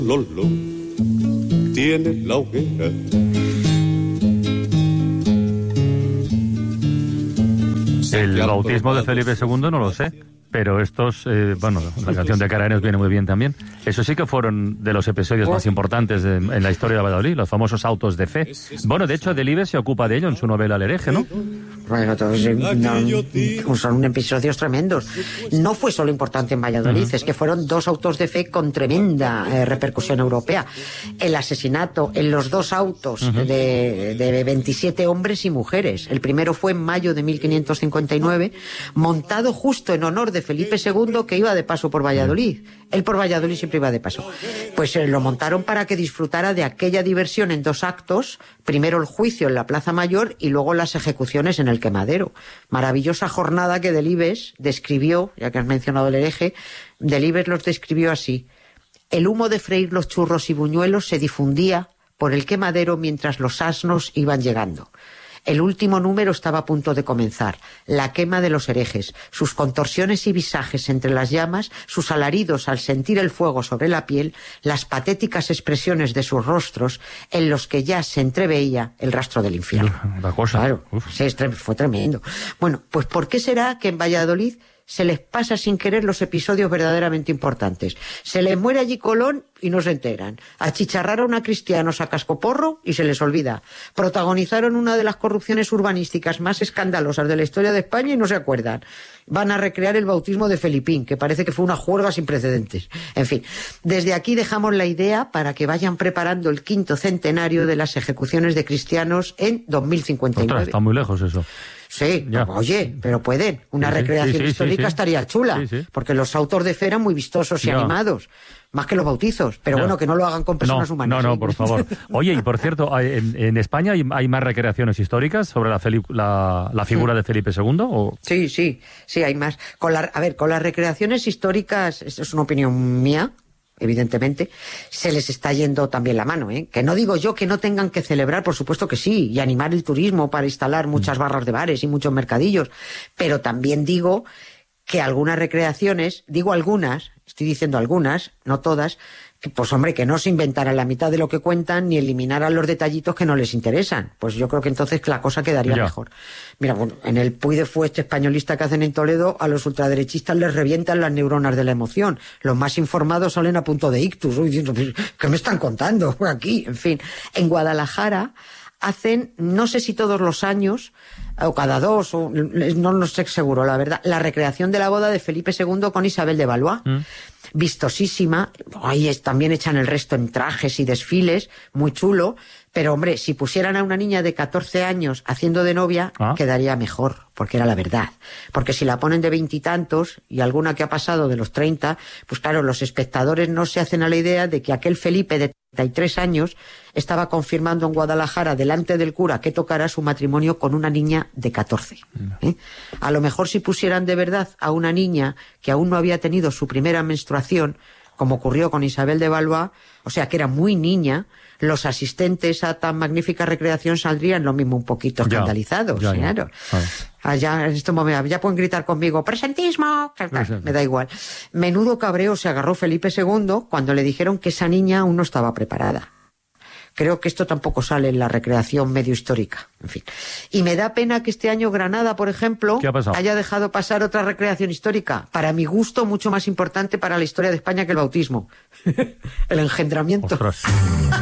Lolo tiene la hoguera. El bautismo de Felipe II no lo sé, pero estos, la canción de Carabineros viene muy bien también. Eso sí que fueron de los episodios más importantes en la historia de Valladolid, los famosos autos de fe. Bueno, de hecho, Delibes se ocupa de ello en su novela El hereje, ¿no? Bueno, son episodios tremendos. No fue solo importante en Valladolid, es que fueron 2 autos de fe con tremenda repercusión europea. El asesinato en los 2 autos de 27 hombres y mujeres. El primero fue en mayo de 1559, montado justo en honor de Felipe II, que iba de paso por Valladolid. Él por Valladolid siempre iba de paso. Pues lo montaron para que disfrutara de aquella diversión en 2 actos, primero el juicio en la Plaza Mayor y luego las ejecuciones en el Quemadero. Maravillosa jornada que Delibes describió, ya que has mencionado El hereje, Delibes los describió así: el humo de freír los churros y buñuelos se difundía por el Quemadero mientras los asnos iban llegando. El último número estaba a punto de comenzar, la quema de los herejes, sus contorsiones y visajes entre las llamas, sus alaridos al sentir el fuego sobre la piel, las patéticas expresiones de sus rostros en los que ya se entreveía el rastro del infierno. La cosa. Claro, sí, fue tremendo. Bueno, pues ¿por qué será que en Valladolid se les pasa sin querer los episodios verdaderamente importantes? Se les muere allí Colón y no se enteran. Achicharraron a cristianos a cascoporro y se les olvida. Protagonizaron una de las corrupciones urbanísticas más escandalosas de la historia de España y no se acuerdan. Van a recrear el bautismo de Felipín, que parece que fue una juerga sin precedentes. En fin, desde aquí dejamos la idea para que vayan preparando el 5º centenario de las ejecuciones de cristianos en 2059. Ostras, está muy lejos eso. Sí, ya. Oye, pero pueden. Una recreación histórica estaría chula, porque los autos de fe eran muy vistosos y animados, más que los bautizos. Pero bueno, que no lo hagan con personas humanas. No, por favor. Oye, y por cierto, ¿en España hay más recreaciones históricas sobre la figura de Felipe II? ¿O? Sí, hay más. Con las recreaciones históricas, esto es una opinión mía, evidentemente, se les está yendo también la mano, ¿eh? Que no digo yo que no tengan que celebrar, por supuesto que sí, y animar el turismo para instalar muchas barras de bares y muchos mercadillos, pero también digo que algunas recreaciones, digo algunas, estoy diciendo algunas, no todas, que, pues hombre, que no se inventaran la mitad de lo que cuentan ni eliminaran los detallitos que no les interesan. Pues yo creo que entonces la cosa quedaría mejor. Mira, bueno, en el Puy de Fuet españolista que hacen en Toledo, a los ultraderechistas les revientan las neuronas de la emoción. Los más informados salen a punto de ictus, diciendo, ¿qué me están contando aquí? En fin, en Guadalajara hacen, no sé si todos los años, o cada 2, o no lo sé seguro, la verdad, la recreación de la boda de Felipe II con Isabel de Valois. Vistosísima, ahí también echan el resto en trajes y desfiles, muy chulo, pero hombre, si pusieran a una niña de 14 años haciendo de novia, quedaría mejor, porque era la verdad. Porque si la ponen de 20 y tantos, y alguna que ha pasado de los 30, pues claro, los espectadores no se hacen a la idea de que aquel Felipe de 33 años estaba confirmando en Guadalajara delante del cura que tocara su matrimonio con una niña de 14. A lo mejor si pusieran de verdad a una niña que aún no había tenido su primera menstruación, como ocurrió con Isabel de Valois, o sea que era muy niña, los asistentes a tan magnífica recreación saldrían lo mismo un poquito escandalizados. Claro. Allá, en este momento, ya pueden gritar conmigo, ¡presentismo! Me da igual. Menudo cabreo se agarró Felipe II cuando le dijeron que esa niña aún no estaba preparada. Creo que esto tampoco sale en la recreación medio histórica. En fin. Y me da pena que este año Granada, por ejemplo, haya dejado pasar otra recreación histórica. Para mi gusto, mucho más importante para la historia de España que el bautismo. El engendramiento.